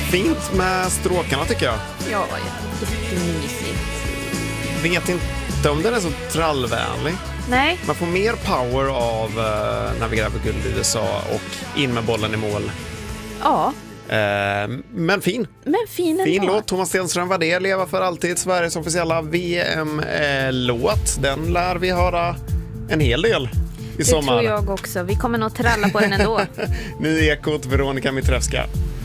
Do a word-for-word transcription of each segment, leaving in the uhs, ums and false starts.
Fint med stråkarna tycker jag. Ja, jättemysigt. Vet inte om den är så trallvänlig. Nej. Man får mer power av uh, när vi gräver guld i U S A och in med bollen i mål. Ja. Uh, men fin. Men fin, fin låt. Thomas Stenström var det. Leva för alltid. Sveriges officiella V M-låt. Den lär vi höra en hel del i det sommar. Det tror jag också. Vi kommer nog tralla på den ändå. Nu är Ekot Veronica Mitrevska.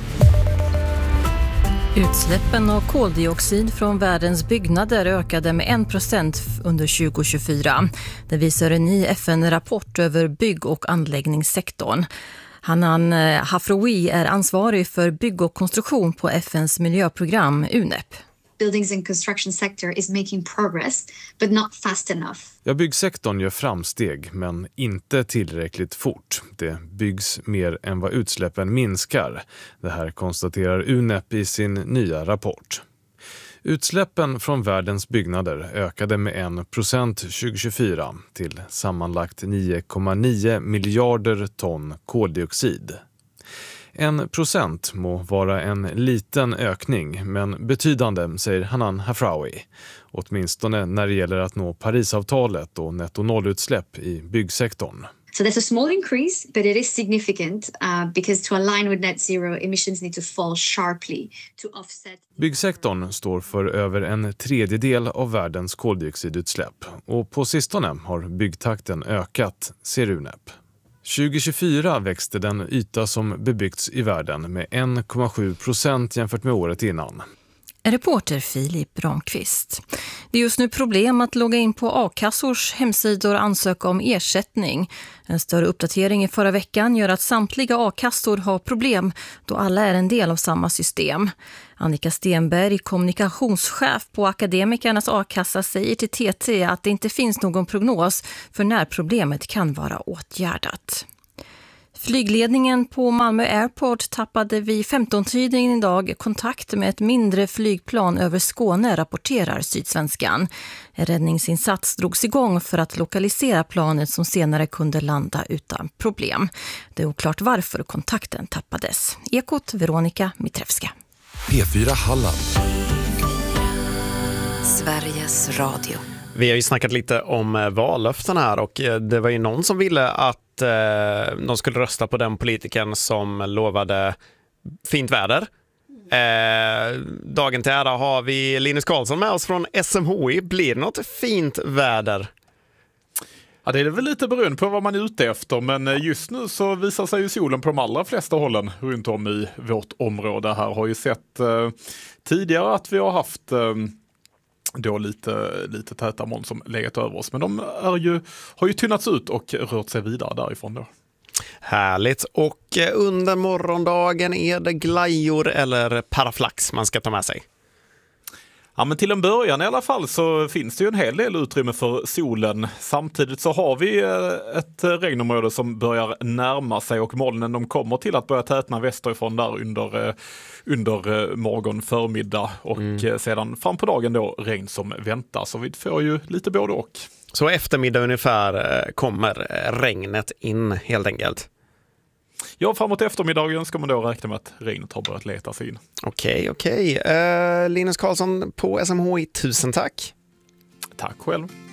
Utsläppen av koldioxid från världens byggnader ökade med en procent under tjugo tjugofyra. Det visar en ny F N-rapport över bygg- och anläggningssektorn. Hanan Hafroui är ansvarig för bygg- och konstruktion på F N:s miljöprogram U N E P. Buildings and construction sector is making progress, but not fast enough. Ja, byggsektorn gör framsteg, men inte tillräckligt fort. Det byggs mer än vad utsläppen minskar. Det här konstaterar U N E P i sin nya rapport. Utsläppen från världens byggnader ökade med en procent tjugo tjugofyra till sammanlagt nio komma nio miljarder ton koldioxid. En procent må vara en liten ökning, men betydande, säger Hanan Hafroui. Åtminstone när det gäller att nå Parisavtalet och netto-nollutsläpp i byggsektorn. So there's a small increase, but it is significant uh, because to align with net zero, emissions need to fall sharply to offset. Byggsektorn står för över en tredjedel av världens koldioxidutsläpp. Och på sistone har byggtakten ökat, ser U N E P. tjugo tjugofyra växte den yta som bebyggts i världen med en komma sju procent jämfört med året innan. Reporter Filip Ramqvist. Det är just nu problem att logga in på A-kassors hemsidor och ansöka om ersättning. En större uppdatering i förra veckan gör att samtliga A-kassor har problem då alla är en del av samma system. Annika Stenberg, kommunikationschef på Akademikernas A-kassa, säger till T T att det inte finns någon prognos för när problemet kan vara åtgärdat. Flygledningen på Malmö Airport tappade vid femton-tiden idag kontakt med ett mindre flygplan över Skåne, rapporterar Sydsvenskan. En räddningsinsats drogs igång för att lokalisera planet som senare kunde landa utan problem. Det är oklart varför kontakten tappades. Ekot Veronica Mitrevska. P fyra Halland. Sveriges Radio. Vi har ju snackat lite om vallöften här och det var ju någon som ville att eh, de skulle rösta på den politikern som lovade fint väder. Eh, dagen till ära har vi Linus Karlsson med oss från S M H I. Blir det något fint väder? Ja, det är väl lite beroende på vad man är ute efter, men just nu så visar sig ju solen på de allra flesta hållen runt om i vårt område. Här har ju sett eh, tidigare att vi har haft eh, då lite, lite täta moln som legat över oss, men de är ju, har ju tunnats ut och rört sig vidare därifrån då. Härligt. Och under morgondagen är det glajjor eller paraflax man ska ta med sig? Ja, men till en början i alla fall så finns det ju en hel del utrymme för solen. Samtidigt så har vi ett regnområde som börjar närma sig och molnen de kommer till att börja tätna västerifrån där under, under morgon, förmiddag och mm. sedan fram på dagen då regn som väntar. Så vi får ju lite både och. Så eftermiddag ungefär kommer regnet in helt enkelt? Ja, framåt eftermiddagen ska man då räkna med att regnet har börjat leta sig in. Okej, okej. Uh, Linus Karlsson på S M H I, tusen tack. Tack själv.